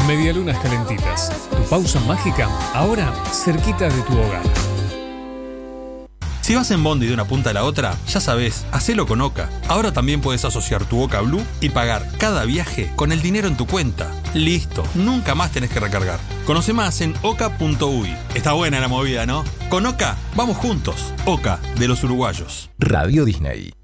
Medialunas calentitas. Tu pausa mágica, ahora cerquita de tu hogar. Si vas en bondi de una punta a la otra, ya sabes, hacelo con Oca. Ahora también puedes asociar tu Oca Blue y pagar cada viaje con el dinero en tu cuenta. Listo, nunca más tenés que recargar. Conoce más en oca.uy. Está buena la movida, ¿no? Con Oca, vamos juntos. Oca, de los uruguayos. Radio Disney.